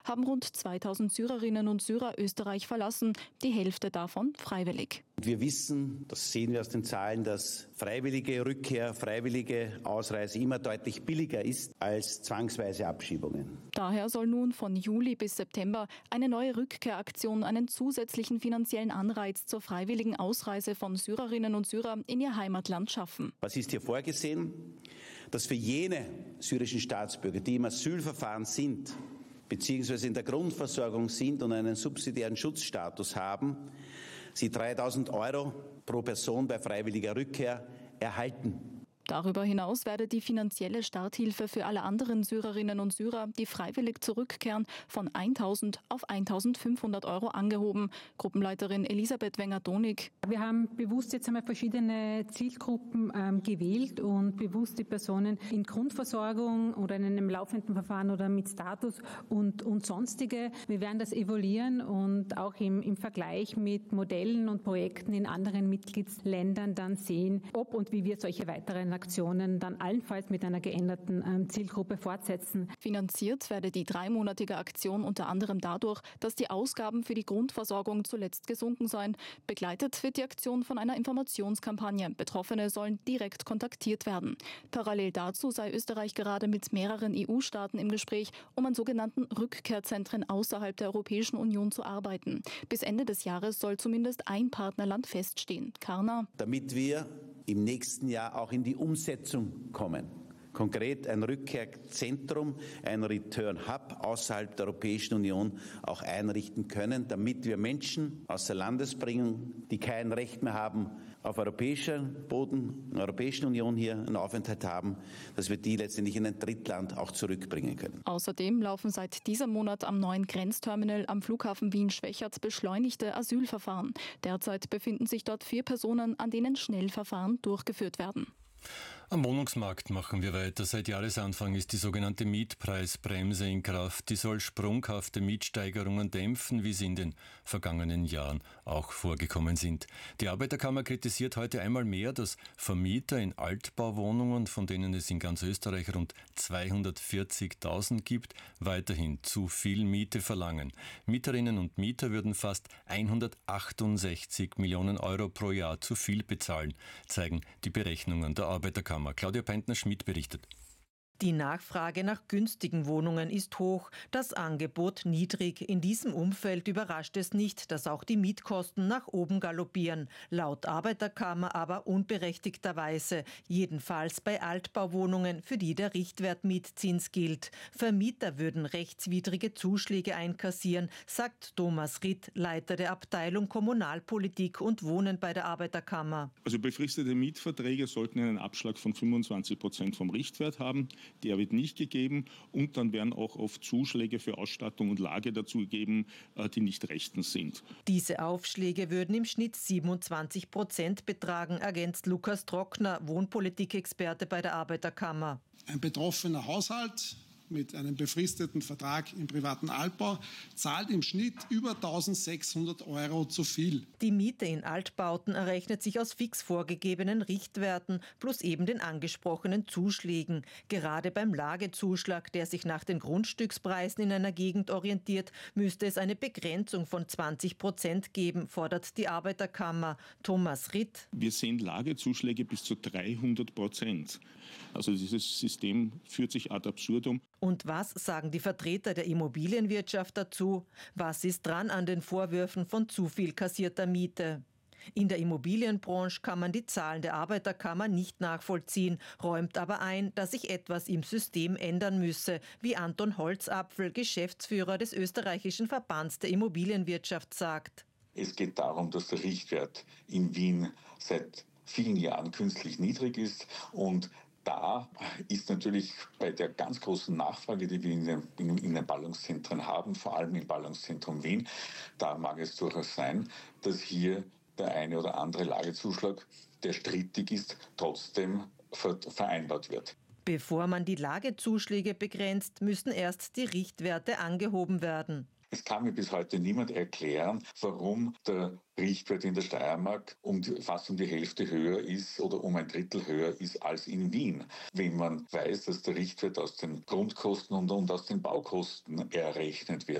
haben rund 2000 Syrerinnen und Syrer Österreich verlassen, die Hälfte davon freiwillig. Wir wissen, das sehen wir aus den Zahlen, dass freiwillige Rückkehr, freiwillige Ausreise immer deutlich billiger ist als zwangsweise Abschiebungen. Daher soll nun von Juli bis September eine neue Rückkehraktion einen zusätzlichen finanziellen Anreiz zur freiwilligen Ausreise von Syrerinnen und Syrern in ihr Heimatland schaffen. Was ist hier vorgesehen? Dass für jene syrischen Staatsbürger, die im Asylverfahren sind, beziehungsweise in der Grundversorgung sind und einen subsidiären Schutzstatus haben, sie 3.000 € pro Person bei freiwilliger Rückkehr erhalten. Darüber hinaus werde die finanzielle Starthilfe für alle anderen Syrerinnen und Syrer, die freiwillig zurückkehren, von 1.000 auf 1.500 € angehoben. Gruppenleiterin Elisabeth Wenger-Donig. Wir haben bewusst jetzt einmal verschiedene Zielgruppen gewählt und bewusst die Personen in Grundversorgung oder in einem laufenden Verfahren oder mit Status und sonstige. Wir werden das evaluieren und auch im Vergleich mit Modellen und Projekten in anderen Mitgliedsländern dann sehen, ob und wie wir solche weiteren Aktionen dann allenfalls mit einer geänderten Zielgruppe fortsetzen. Finanziert werde die 3-monatige Aktion unter anderem dadurch, dass die Ausgaben für die Grundversorgung zuletzt gesunken seien. Begleitet wird die Aktion von einer Informationskampagne. Betroffene sollen direkt kontaktiert werden. Parallel dazu sei Österreich gerade mit mehreren EU-Staaten im Gespräch, um an sogenannten Rückkehrzentren außerhalb der Europäischen Union zu arbeiten. Bis Ende des Jahres soll zumindest ein Partnerland feststehen. Karna. Damit wir im nächsten Jahr auch in die Umsetzung kommen. Konkret ein Rückkehrzentrum, ein Return Hub außerhalb der Europäischen Union auch einrichten können, damit wir Menschen außer Landes bringen, die kein Recht mehr haben, auf europäischem Boden, in der Europäischen Union hier einen Aufenthalt haben, dass wir die letztendlich in ein Drittland auch zurückbringen können. Außerdem laufen seit diesem Monat am neuen Grenzterminal am Flughafen Wien-Schwechat beschleunigte Asylverfahren. Derzeit befinden sich dort 4 Personen, an denen Schnellverfahren durchgeführt werden. Am Wohnungsmarkt machen wir weiter. Seit Jahresanfang ist die sogenannte Mietpreisbremse in Kraft. Die soll sprunghafte Mietsteigerungen dämpfen, wie sie in den vergangenen Jahren auch vorgekommen sind. Die Arbeiterkammer kritisiert heute einmal mehr, dass Vermieter in Altbauwohnungen, von denen es in ganz Österreich rund 240.000 gibt, weiterhin zu viel Miete verlangen. Mieterinnen und Mieter würden fast 168 Millionen € pro Jahr zu viel bezahlen, zeigen die Berechnungen der Arbeiterkammer. Claudia Peintner-Schmidt berichtet. Die Nachfrage nach günstigen Wohnungen ist hoch, das Angebot niedrig. In diesem Umfeld überrascht es nicht, dass auch die Mietkosten nach oben galoppieren. Laut Arbeiterkammer aber unberechtigterweise. Jedenfalls bei Altbauwohnungen, für die der Richtwert-Mietzins gilt. Vermieter würden rechtswidrige Zuschläge einkassieren, sagt Thomas Ritt, Leiter der Abteilung Kommunalpolitik und Wohnen bei der Arbeiterkammer. Also befristete Mietverträge sollten einen Abschlag von 25% vom Richtwert haben. Der wird nicht gegeben und dann werden auch oft Zuschläge für Ausstattung und Lage dazu gegeben, die nicht rechtens sind. Diese Aufschläge würden im Schnitt 27% betragen, ergänzt Lukas Trockner, Wohnpolitikexperte bei der Arbeiterkammer. Ein betroffener Haushalt mit einem befristeten Vertrag im privaten Altbau zahlt im Schnitt über 1.600 € zu viel. Die Miete in Altbauten errechnet sich aus fix vorgegebenen Richtwerten plus eben den angesprochenen Zuschlägen. Gerade beim Lagezuschlag, der sich nach den Grundstückspreisen in einer Gegend orientiert, müsste es eine Begrenzung von 20% geben, fordert die Arbeiterkammer. Thomas Ritt. Wir sehen Lagezuschläge bis zu 300%. Also dieses System führt sich ad absurdum. Und was sagen die Vertreter der Immobilienwirtschaft dazu? Was ist dran an den Vorwürfen von zu viel kassierter Miete? In der Immobilienbranche kann man die Zahlen der Arbeiterkammer nicht nachvollziehen, räumt aber ein, dass sich etwas im System ändern müsse, wie Anton Holzapfel, Geschäftsführer des österreichischen Verbands der Immobilienwirtschaft, sagt. Es geht darum, dass der Richtwert in Wien seit vielen Jahren künstlich niedrig ist und da ist natürlich bei der ganz großen Nachfrage, die wir in den Ballungszentren haben, vor allem im Ballungszentrum Wien, da mag es durchaus sein, dass hier der eine oder andere Lagezuschlag, der strittig ist, trotzdem vereinbart wird. Bevor man die Lagezuschläge begrenzt, müssen erst die Richtwerte angehoben werden. Es kann mir bis heute niemand erklären, warum der Richtwert in der Steiermark fast um die Hälfte höher ist oder um ein Drittel höher ist als in Wien. Wenn man weiß, dass der Richtwert aus den Grundkosten und aus den Baukosten errechnet wird.